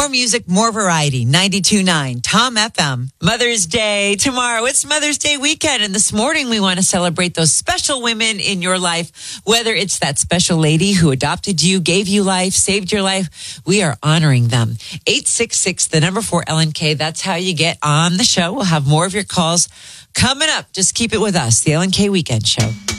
More music, more variety. 92.9 Tom FM. Mother's Day tomorrow. It's Mother's Day weekend. And this morning we want to celebrate those special women in your life. Whether it's that special lady who adopted you, gave you life, saved your life, we are honoring them. 866, the number 4 LNK. That's how you get on the show. We'll have more of your calls coming up. Just keep it with us. The LNK Weekend Show.